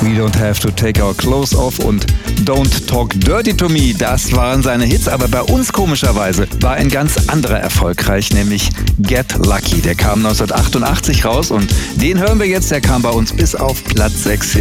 We Don't Have to Take Our Clothes Off und Don't Talk Dirty to Me, das waren seine Hits, aber bei uns komischerweise war ein ganz anderer erfolgreich, nämlich Get Lucky. Der kam 1988 raus und den hören wir jetzt, der kam bei uns bis auf Platz 6 hin.